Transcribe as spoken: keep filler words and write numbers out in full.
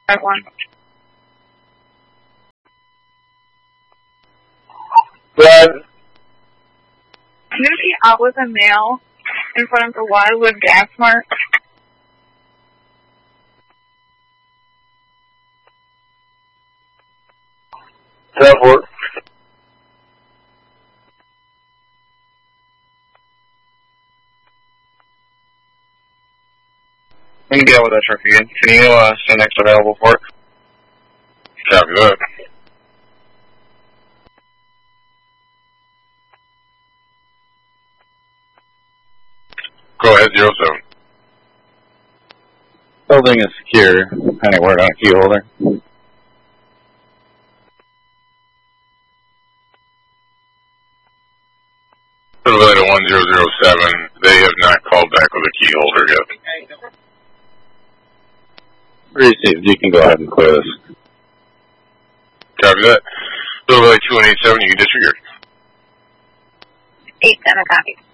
That one. Brad. Can you see out with a male in front of the Wildwood Gas Mart? That work. We can get with that truck again. Can you uh, stay next available for it? Copy that. Go ahead, zero seven. Building is secure. Any word on a key holder? Atlanta one zero zero seven. They have not called back with a key holder yet. Received. You can go ahead and clear this. Copy that. Atlanta two one eight seven. You can disregard. Eight seven copy.